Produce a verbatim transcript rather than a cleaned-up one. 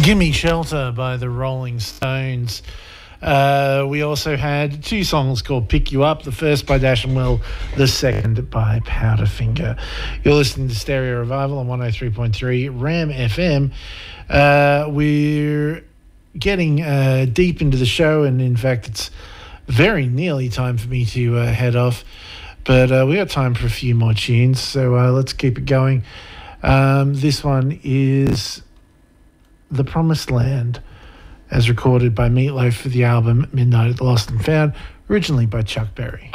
Gimme Shelter by the Rolling Stones. Uh, we also had two songs called Pick You Up, the first by Dash and Will, the second by Powderfinger. You're listening to Stereo Revival on one oh three point three Ram F M. Uh, we're getting uh, deep into the show, and in fact it's very nearly time for me to uh, head off, but uh, we got time for a few more tunes, so uh, let's keep it going. Um, this one is The Promised Land, as recorded by Meatloaf for the album Midnight at the Lost and Found, originally by Chuck Berry.